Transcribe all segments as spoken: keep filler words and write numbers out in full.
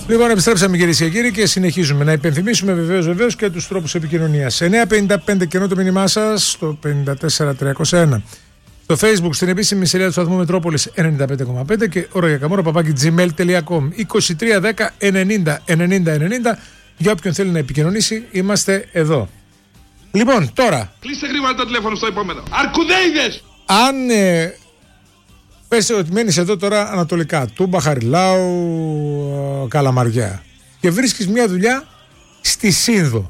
Λοιπόν, επιστρέψαμε κυρίες και κύριοι και συνεχίζουμε να υπενθυμίσουμε βεβαίως βεβαίως και τους τρόπους επικοινωνίας. εννιά πενήντα πέντε κενό το μήνυμά σας στο πενήντα τέσσερα τριακόσια ένα. Στο Facebook στην επίσημη σελίδα του σταθμού Μετρόπολης ενενήντα πέντε κόμμα πέντε και ωρογιακαμόρα παπάκι τζιμέιλ τελεία κομ είκοσι τρία δέκα ενενήντα ενενήντα ενενήντα. Για όποιον θέλει να επικοινωνήσει, είμαστε εδώ. Λοιπόν, τώρα. Κλείστε γρήγορα το τηλέφωνο στο επόμενο. Αρκουδέιδες! Αν ε, πες ότι μένεις εδώ τώρα ανατολικά, Τούμπα, Χαριλάου, Καλαμαριά και βρίσκεις μια δουλειά στη Σύνδο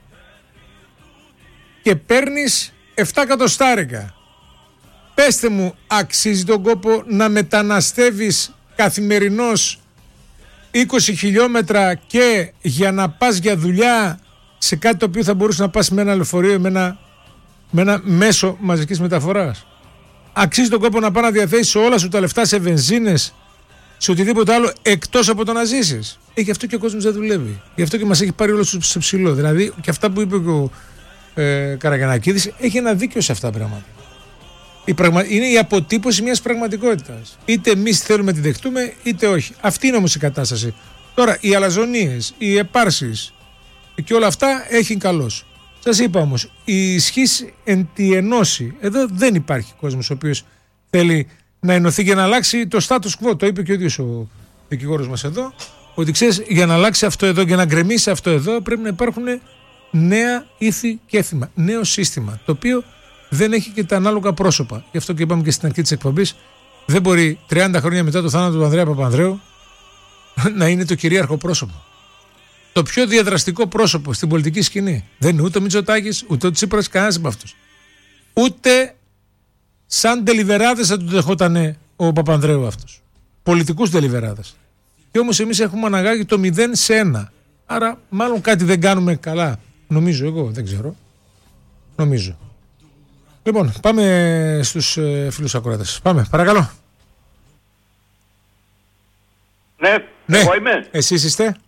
και παίρνεις επτά εκατοστάρικα. Πέστε μου, αξίζει τον κόπο να μεταναστεύεις καθημερινώς είκοσι χιλιόμετρα και για να πας για δουλειά σε κάτι το οποίο θα μπορούσε να πας με ένα λεωφορείο, με ένα, με ένα μέσο μαζικής μεταφοράς? Αξίζει τον κόπο να πάει να διαθέσεις όλα σου τα λεφτά σε βενζίνες, σε οτιδήποτε άλλο εκτός από το να ζήσεις? Ε, γι' αυτό και ο κόσμος δεν δουλεύει. Γι' αυτό και μας έχει πάρει όλο σε ψηλό. Δηλαδή, και αυτά που είπε και ο ε, Καραγιαννακίδης, έχει ένα δίκιο σε αυτά τα πράγματα. Η πραγμα... Είναι η αποτύπωση μιας πραγματικότητας. Είτε εμείς θέλουμε να τη δεχτούμε, είτε όχι. Αυτή είναι όμως η κατάσταση. Τώρα, οι αλαζονίες, οι επάρσεις και όλα αυτά έχει καλώς. Σας είπα όμως, η ισχύς εν τη ενώση. Εδώ δεν υπάρχει κόσμος ο οποίος θέλει να ενωθεί και να αλλάξει το status quo. Το είπε και ο ίδιος ο δικηγόρος μας εδώ, ότι ξέρεις, για να αλλάξει αυτό εδώ και να γκρεμίσει αυτό εδώ, πρέπει να υπάρχουν νέα ήθη και έθιμα. Νέο σύστημα, το οποίο δεν έχει και τα ανάλογα πρόσωπα. Γι' αυτό και είπαμε και στην αρχή της εκπομπής, δεν μπορεί τριάντα χρόνια μετά το θάνατο του Ανδρέα Παπανδρέου να είναι το κυρίαρχο πρόσωπο. Το πιο διαδραστικό πρόσωπο στην πολιτική σκηνή. Δεν είναι ούτε ο Μητσοτάκης, ούτε ο Τσίπρας, κανένας από αυτούς. Ούτε σαν τελιβεράδες θα του δεχότανε ο Παπανδρέου αυτός. Πολιτικούς τελιβεράδες. Και όμως εμείς έχουμε αναγάγει το μηδέν σε ένα. Άρα μάλλον κάτι δεν κάνουμε καλά. Νομίζω εγώ, δεν ξέρω. Νομίζω. Λοιπόν, πάμε στους ε, φίλους ακροατές. Πάμε, παρακαλώ. Ναι, Ναι. εγώ είμαι. Εσείς είστε?